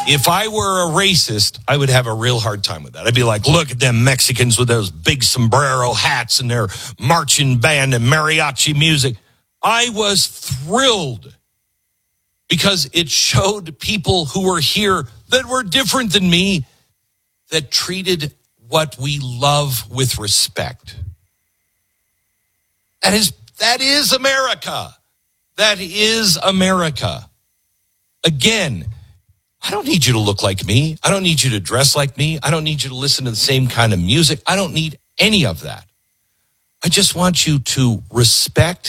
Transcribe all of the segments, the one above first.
If I were a racist, I would have a real hard time with that. I'd be like, look at them Mexicans with those big sombrero hats and their marching band and mariachi music. I was thrilled because it showed people who were here that were different than me, that treated what we love with respect. That is America. That is America. Again, I don't need you to look like me. I don't need you to dress like me. I don't need you to listen to the same kind of music. I don't need any of that. I just want you to respect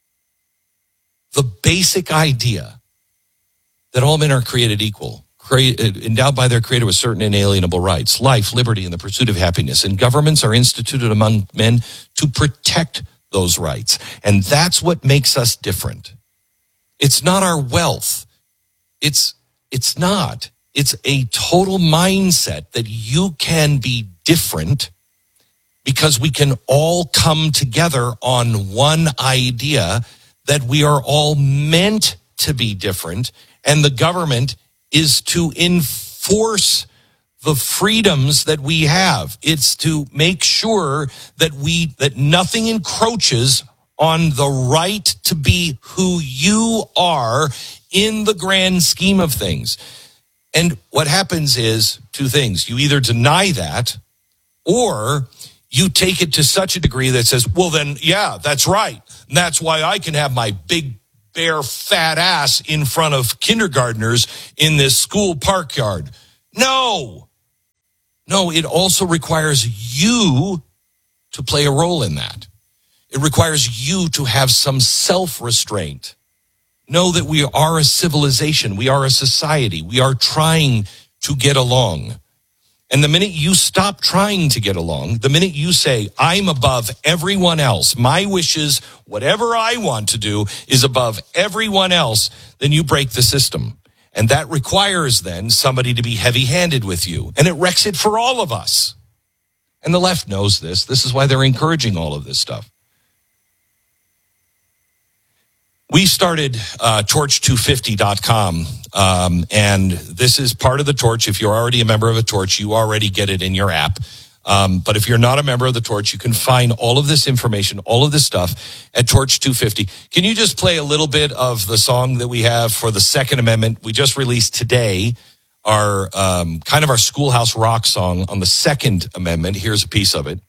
the basic idea that all men are created equal, endowed by their Creator with certain inalienable rights, life, liberty, and the pursuit of happiness. And governments are instituted among men to protect those rights. And that's what makes us different. It's not our wealth. It's not. It's a total mindset that you can be different because we can all come together on one idea that we are all meant to be different, and the government is to enforce the freedoms that we have. It's to make sure that nothing encroaches on the right to be who you are in the grand scheme of things. And what happens is two things. You either deny that, or you take it to such a degree that says, well, then, yeah, that's right. And that's why I can have my big, bare, fat ass in front of kindergartners in this school park yard. No, it also requires you to play a role in that. It requires you to have some self-restraint. Know that we are a civilization. We are a society. We are trying to get along. And the minute you stop trying to get along, the minute you say, I'm above everyone else, my wishes, whatever I want to do is above everyone else, then you break the system. And that requires then somebody to be heavy-handed with you. And it wrecks it for all of us. And the left knows this. This is why they're encouraging all of this stuff. We started torch250.com, and this is part of the Torch. If you're already a member of a Torch, you already get it in your app. But if you're not a member of the Torch, you can find all of this information, all of this stuff at Torch250. Can you just play a little bit of the song that we have for the Second Amendment? We just released today our kind of our Schoolhouse Rock song on the Second Amendment. Here's a piece of it.